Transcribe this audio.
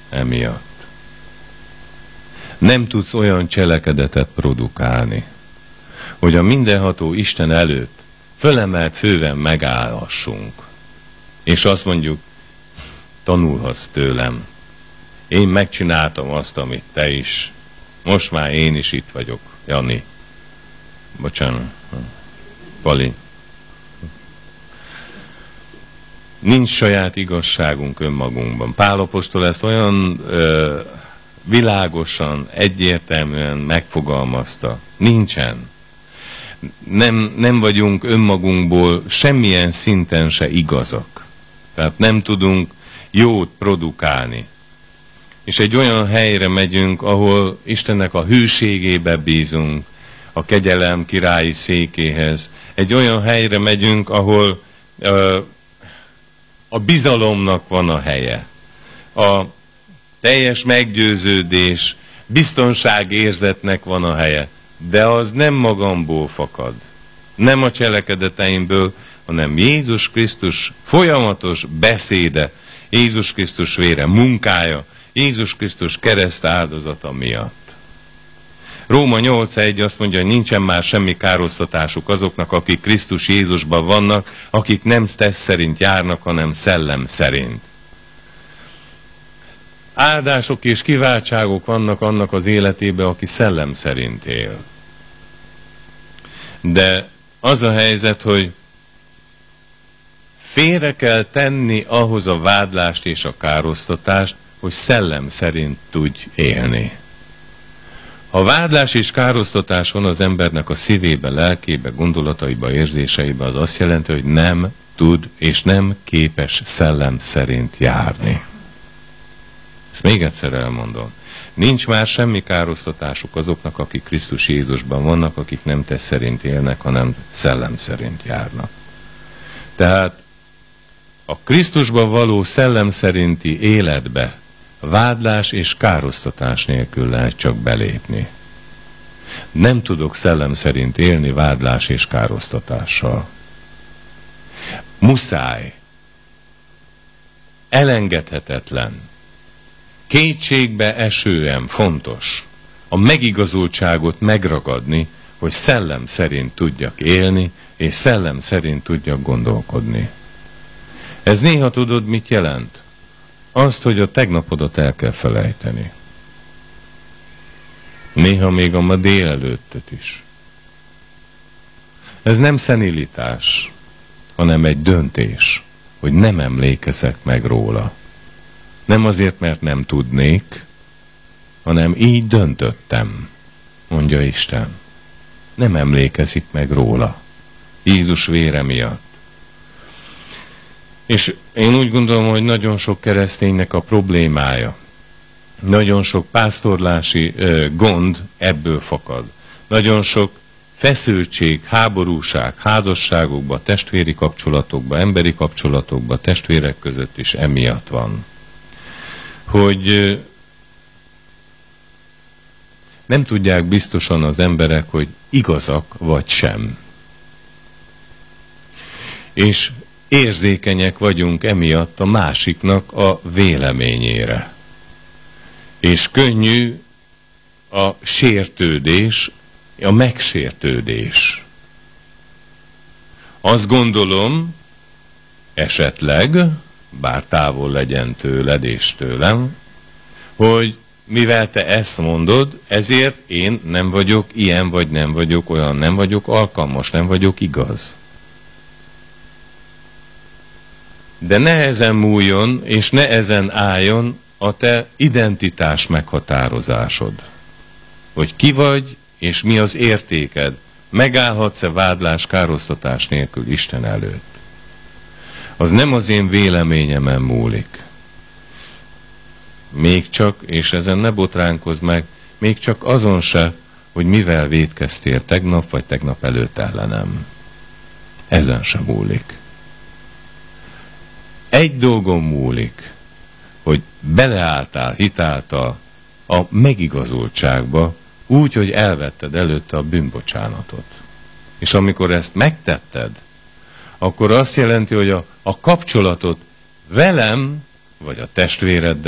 emiatt. Nem tudsz olyan cselekedetet produkálni, hogy a mindenható Isten előtt fölemelt főben megállhassunk, és azt mondjuk, tanulhatsz tőlem, én megcsináltam azt, amit te is, most már én is itt vagyok, Jani. Bocsánat, Pali. Nincs saját igazságunk önmagunkban. Pál apostol ezt olyan világosan, egyértelműen megfogalmazta. Nincsen. Nem vagyunk önmagunkból semmilyen szinten se igazak. Tehát nem tudunk jót produkálni. És egy olyan helyre megyünk, ahol Istennek a hűségébe bízunk, a kegyelem királyi székéhez. Egy olyan helyre megyünk, ahol a bizalomnak van a helye. A teljes meggyőződés, biztonságérzetnek van a helye. De az nem magamból fakad. Nem a cselekedeteimből, hanem Jézus Krisztus folyamatos beszéde, Jézus Krisztus vére munkája, Jézus Krisztus kereszt áldozata miatt. Róma 8:1 azt mondja, hogy nincsen már semmi károsztatásuk azoknak, akik Krisztus Jézusban vannak, akik nem test szerint járnak, hanem szellem szerint. Áldások és kiváltságok vannak annak az életében, aki szellem szerint él. De az a helyzet, hogy félre kell tenni ahhoz a vádlást és a károsztatást, hogy szellem szerint tudj élni. Ha vádlás és károsztatás van az embernek a szívébe, lelkébe, gondolataiba, érzéseibe, az azt jelenti, hogy nem tud és nem képes szellem szerint járni. És még egyszer elmondom. Nincs már semmi károsztatásuk azoknak, akik Krisztus Jézusban vannak, akik nem test szerint élnek, hanem szellem szerint járnak. Tehát a Krisztusban való szellem szerinti életbe vádlás és károsztatás nélkül lehet csak belépni. Nem tudok szellem szerint élni vádlás és károsztatással. Muszáj. Elengedhetetlen. Kétségbe esően fontos a megigazultságot megragadni, hogy szellem szerint tudjak élni, és szellem szerint tudjak gondolkodni. Ez néha tudod, mit jelent? Azt, hogy a tegnapodat el kell felejteni. Néha még a ma délelőttöt is. Ez nem szenilitás, hanem egy döntés, hogy nem emlékezek meg róla. Nem azért, mert nem tudnék, hanem így döntöttem, mondja Isten. Nem emlékezik meg róla. Jézus vére miatt. És én úgy gondolom, hogy nagyon sok kereszténynek a problémája, nagyon sok pásztorlási gond ebből fakad. Nagyon sok feszültség, háborúság, házasságokba, testvéri kapcsolatokba, emberi kapcsolatokba, testvérek között is emiatt van. Hogy nem tudják biztosan az emberek, hogy igazak vagy sem. És érzékenyek vagyunk emiatt a másiknak a véleményére. És könnyű a sértődés, a megsértődés. Azt gondolom, esetleg, bár távol legyen tőled és tőlem, hogy mivel te ezt mondod, ezért én nem vagyok ilyen, vagy nem vagyok olyan, nem vagyok alkalmas, nem vagyok igaz. De ne ezen múljon, és ne ezen álljon a te identitás meghatározásod. Hogy ki vagy, és mi az értéked. Megállhatsz-e vádlás, károsztatás nélkül Isten előtt. Az nem az én véleményemen múlik. Még csak, és ezen ne botránkozz meg, még csak azon se, hogy mivel vétkeztél tegnap, vagy tegnap előtt ellenem. Ezen sem múlik. Egy dolgon múlik, hogy beleálltál hitáltal a megigazultságba, úgy, hogy elvetted előtte a bűnbocsánatot. És amikor ezt megtetted, akkor azt jelenti, hogy a kapcsolatot velem, vagy a testvéreddel,